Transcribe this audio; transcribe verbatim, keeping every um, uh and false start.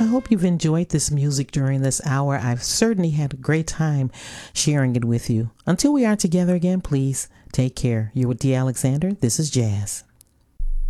hope you've enjoyed this music during this hour. I've certainly had a great time sharing it with you. Until we are together again, please take care. You're with D. Alexander. This is Jazz.